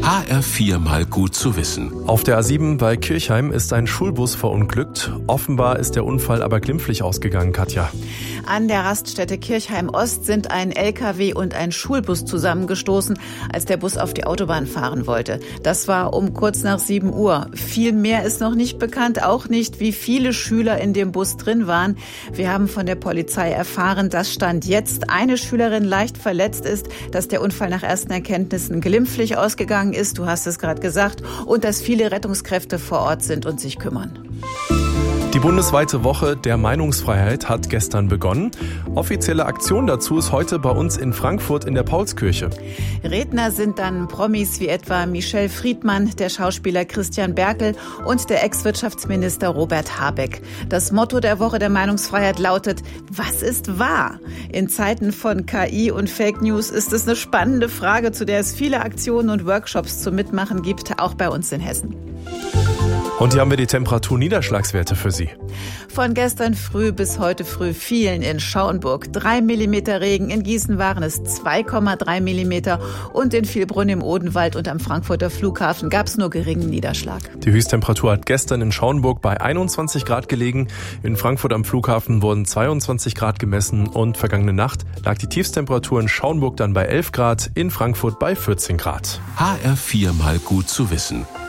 HR4 mal gut zu wissen. Auf der A7 bei Kirchheim ist ein Schulbus verunglückt. Offenbar ist der Unfall aber glimpflich ausgegangen, Katja. An der Raststätte Kirchheim Ost sind ein LKW und ein Schulbus zusammengestoßen, als der Bus auf die Autobahn fahren wollte. Das war um kurz nach 7 Uhr. Viel mehr ist noch nicht bekannt, auch nicht, wie viele Schüler in dem Bus drin waren. Wir haben von der Polizei erfahren, dass Stand jetzt eine Schülerin leicht verletzt ist, dass der Unfall nach ersten Erkenntnissen glimpflich ausgegangen ist, du hast es gerade gesagt, und dass viele Rettungskräfte vor Ort sind und sich kümmern. Die bundesweite Woche der Meinungsfreiheit hat gestern begonnen. Offizielle Aktion dazu ist heute bei uns in Frankfurt in der Paulskirche. Redner sind dann Promis wie etwa Michelle Friedmann, der Schauspieler Christian Berkel und der Ex-Wirtschaftsminister Robert Habeck. Das Motto der Woche der Meinungsfreiheit lautet: Was ist wahr? In Zeiten von KI und Fake News ist es eine spannende Frage, zu der es viele Aktionen und Workshops zum Mitmachen gibt, auch bei uns in Hessen. Und hier haben wir die Temperatur-Niederschlagswerte für Sie. Von gestern früh bis heute früh fielen in Schauenburg 3 Millimeter Regen, in Gießen waren es 2,3 Millimeter und in Vielbrunn im Odenwald und am Frankfurter Flughafen gab es nur geringen Niederschlag. Die Höchsttemperatur hat gestern in Schauenburg bei 21 Grad gelegen. In Frankfurt am Flughafen wurden 22 Grad gemessen und vergangene Nacht lag die Tiefstemperatur in Schauenburg dann bei 11 Grad, in Frankfurt bei 14 Grad. HR4 mal gut zu wissen.